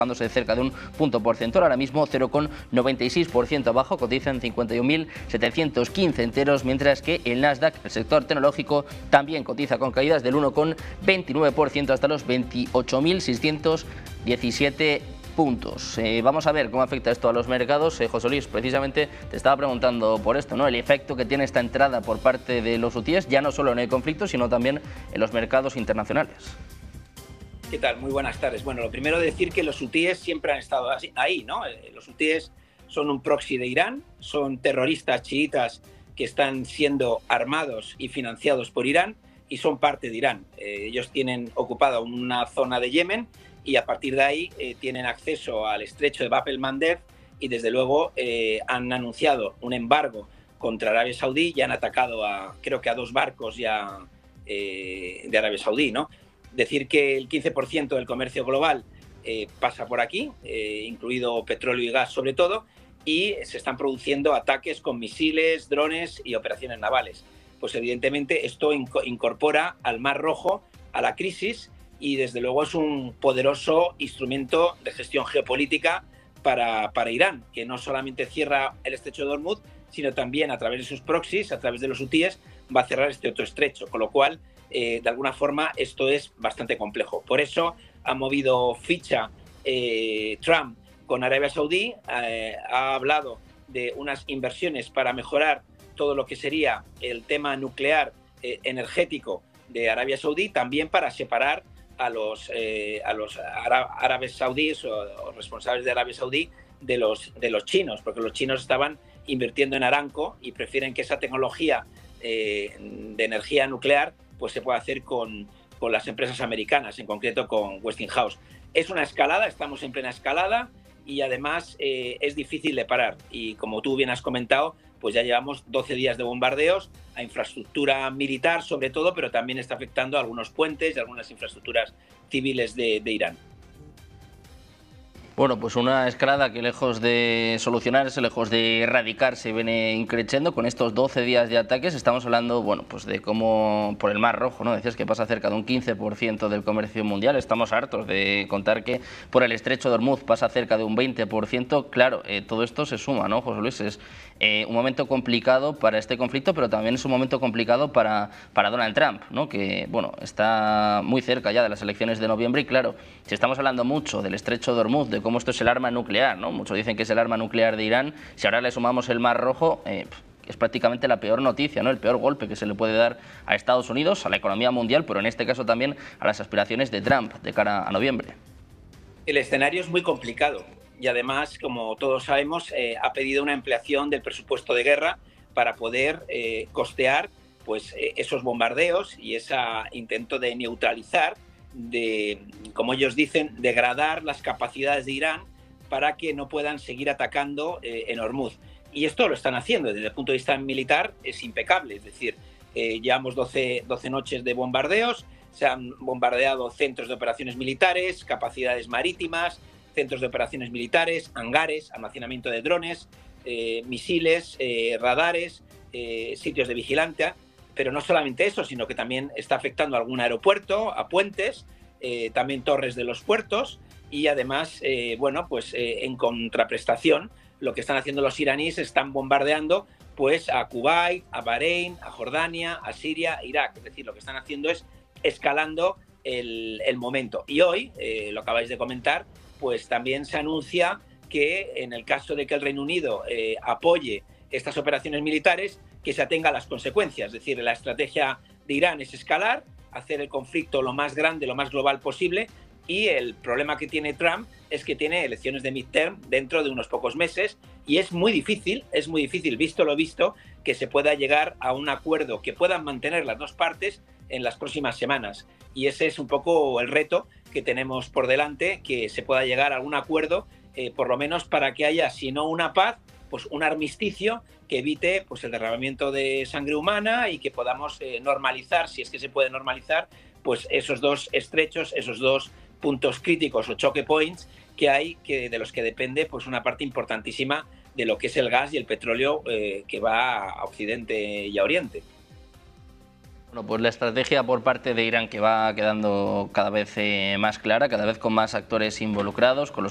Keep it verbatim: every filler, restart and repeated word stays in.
de cerca de un punto porcentual, ahora mismo cero coma noventa y seis por ciento abajo, cotizan cincuenta y un mil setecientos quince enteros, mientras que el Nasdaq, el sector tecnológico, también cotiza con caídas del uno coma veintinueve por ciento hasta los veintiocho mil seiscientos diecisiete puntos. Eh, vamos a ver cómo afecta esto a los mercados. Eh, José Luis, precisamente te estaba preguntando por esto, ¿no? El efecto que tiene esta entrada por parte de los hutíes, ya no solo en el conflicto, sino también en los mercados internacionales. ¿Qué tal? Muy buenas tardes. Bueno, lo primero decir que los hutíes siempre han estado ahí, ¿no? Los hutíes son un proxy de Irán, son terroristas chiitas que están siendo armados y financiados por Irán y son parte de Irán. Eh, ellos tienen ocupada una zona de Yemen y a partir de ahí eh, tienen acceso al estrecho de Bab el-Mandeb y desde luego eh, han anunciado un embargo contra Arabia Saudí y han atacado a, creo que a dos barcos ya eh, de Arabia Saudí, ¿no? Decir que el quince por ciento del comercio global eh, pasa por aquí, eh, incluido petróleo y gas sobre todo, y se están produciendo ataques con misiles, drones y operaciones navales. Pues evidentemente esto inco- incorpora al Mar Rojo a la crisis y desde luego es un poderoso instrumento de gestión geopolítica para, para Irán, que no solamente cierra el estrecho de Hormuz, sino también a través de sus proxies, a través de los hutíes, va a cerrar este otro estrecho, con lo cual Eh, de alguna forma esto es bastante complejo. Por eso ha movido ficha eh, Trump con Arabia Saudí, eh, ha hablado de unas inversiones para mejorar todo lo que sería el tema nuclear eh, energético de Arabia Saudí, también para separar a los, eh, a los árabes saudíes o, o responsables de Arabia Saudí de los, de los chinos, porque los chinos estaban invirtiendo en Aramco y prefieren que esa tecnología eh, de energía nuclear pues se puede hacer con, con las empresas americanas, en concreto con Westinghouse. Es una escalada, estamos en plena escalada y además eh, es difícil de parar. Y como tú bien has comentado, pues ya llevamos doce días de bombardeos a infraestructura militar sobre todo, pero también está afectando a algunos puentes y algunas infraestructuras civiles de, de Irán. Bueno, pues una escalada que lejos de solucionarse, lejos de erradicarse, viene increciendo con estos doce días de ataques. Estamos hablando, bueno, pues de cómo por el Mar Rojo, ¿no? Decías que pasa cerca de un quince por ciento del comercio mundial. Estamos hartos de contar que por el estrecho de Hormuz pasa cerca de un veinte por ciento. Claro, eh, todo esto se suma, ¿no, José Luis? Es eh, un momento complicado para este conflicto, pero también es un momento complicado para, para Donald Trump, ¿no? Que, bueno, está muy cerca ya de las elecciones de noviembre y, claro, si estamos hablando mucho del estrecho de Hormuz, de cómo esto es el arma nuclear, ¿no? Muchos dicen que es el arma nuclear de Irán. Si ahora le sumamos el Mar Rojo, eh, es prácticamente la peor noticia, ¿no? El peor golpe que se le puede dar a Estados Unidos, a la economía mundial, pero en este caso también a las aspiraciones de Trump de cara a noviembre. El escenario es muy complicado y además, como todos sabemos, eh, ha pedido una ampliación del presupuesto de guerra para poder eh, costear pues, eh, esos bombardeos y ese intento de neutralizar, de, como ellos dicen, degradar las capacidades de Irán para que no puedan seguir atacando eh, en Hormuz. Y esto lo están haciendo desde el punto de vista militar, es impecable, es decir, eh, llevamos doce, doce noches de bombardeos, se han bombardeado centros de operaciones militares, capacidades marítimas, centros de operaciones militares, hangares, almacenamiento de drones, eh, misiles, eh, radares, eh, sitios de vigilancia. Pero no solamente eso, sino que también está afectando a algún aeropuerto, a puentes, eh, también torres de los puertos y además, eh, bueno, pues eh, en contraprestación, lo que están haciendo los iraníes están bombardeando pues a Kuwait, a Bahrein, a Jordania, a Siria, a Irak. Es decir, lo que están haciendo es escalando el, el momento. Y hoy, eh, lo acabáis de comentar, pues también se anuncia que en el caso de que el Reino Unido eh, apoye estas operaciones militares, que se atenga a las consecuencias. Es decir, la estrategia de Irán es escalar, hacer el conflicto lo más grande, lo más global posible, y el problema que tiene Trump es que tiene elecciones de midterm dentro de unos pocos meses y es muy difícil, es muy difícil, visto lo visto, que se pueda llegar a un acuerdo que puedan mantener las dos partes en las próximas semanas. Y ese es un poco el reto que tenemos por delante, que se pueda llegar a algún acuerdo, eh, por lo menos para que haya, si no una paz, pues un armisticio que evite pues, el derramamiento de sangre humana y que podamos eh, normalizar, si es que se puede normalizar, pues esos dos estrechos, esos dos puntos críticos o choke points que hay, que, de los que depende pues, una parte importantísima de lo que es el gas y el petróleo eh, que va a Occidente y a Oriente. Bueno, pues la estrategia por parte de Irán que va quedando cada vez eh, más clara, cada vez con más actores involucrados, con los